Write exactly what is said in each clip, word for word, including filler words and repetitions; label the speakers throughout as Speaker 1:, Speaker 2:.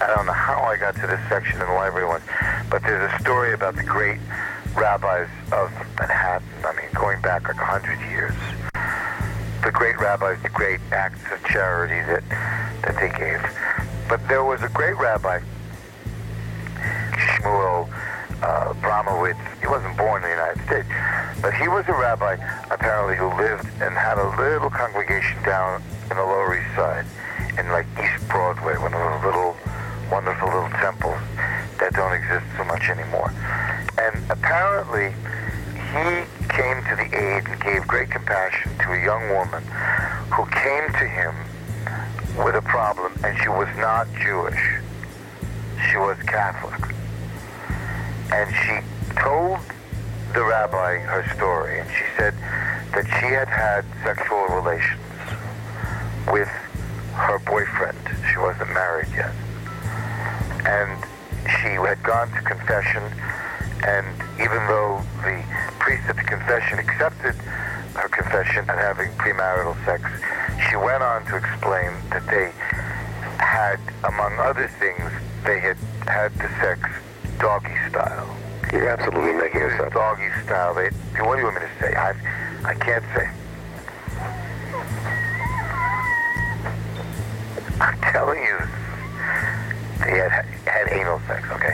Speaker 1: I don't know how I got to this section in the library once, but there's a story about the great rabbis of Manhattan. I mean, going back like a hundred years. The great rabbis, the great acts of charity that, that they gave. But there was a great rabbi, Shmuel uh, Abramowitz. He wasn't born in the United States, but he was a rabbi apparently who lived and had a little congregation down in the Lower East Side, in like East Broadway, one of those little, wonderful little temples that don't exist so much anymore. And apparently, he came to the aid and gave great compassion to a young woman who came to him with a problem, and she was not Jewish. She was Catholic. And she told the rabbi her story, and she said that she had had sexual relations with her boyfriend. She wasn't married yet. And she had gone to confession, and even though the priest at the confession accepted her confession and having premarital sex, she went on to explain that they had, among other things, they had had the sex doggy style.
Speaker 2: You're absolutely making this up.
Speaker 1: Doggy style. They, what do you want me to say? I, I can't say. I'm telling you, they had had anal sex, okay?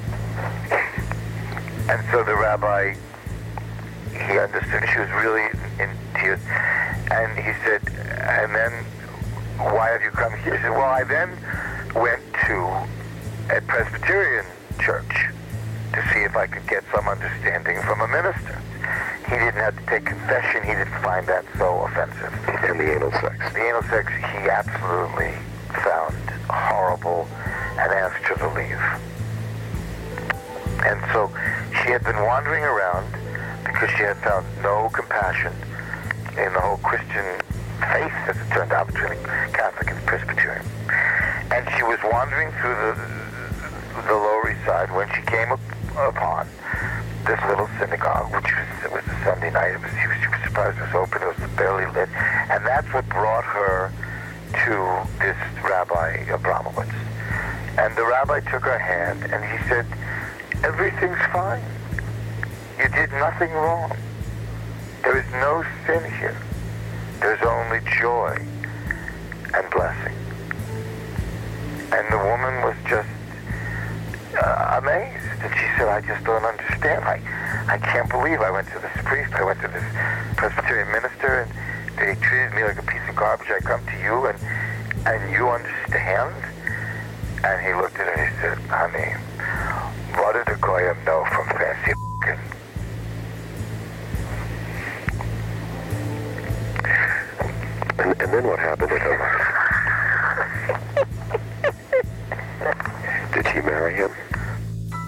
Speaker 1: And so the rabbi, he understood. She was really in tears. And he said, and then, why have you come here? He said, well, I then went to a Presbyterian church to see if I could get some understanding from a minister. He didn't have to take confession. He didn't find that so offensive.
Speaker 2: And the anal sex.
Speaker 1: The anal sex, he absolutely found horrible and asked her to leave. And so she had been wandering around because she had found no compassion in the whole Christian faith, as it turned out, between Catholic and Presbyterian. And she was wandering through the the Lower East Side when she came up, upon this little synagogue, which was, it was a Sunday night. It was, she, was, she was surprised it was open. It was barely lit. And that's what brought her to this Rabbi Abramowitz. And the rabbi took her hand, and he said, everything's fine. You did nothing wrong. There is no sin here. There's only joy and blessing. And the woman was just uh, amazed. And she said, I just don't understand. I, I can't believe I went to this priest. I went to this Presbyterian minister, and they treated me like a piece of garbage. I come to you, and, and you understand? And he looked at her and he said, honey, what did the goyim know from fancy f***ing?
Speaker 2: And, and then what happened to her?